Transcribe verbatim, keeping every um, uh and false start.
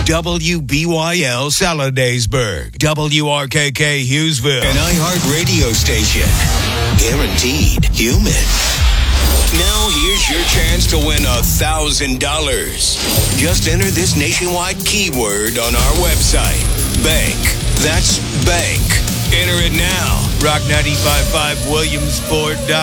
W B Y L Saladaysburg, W R K K Hughesville, an iHeart radio station. Guaranteed human. Now here's your chance to win a thousand dollars. Just enter this nationwide keyword on our website. Bank. That's bank. Enter it now. Rock nine five five Williamsport dot com.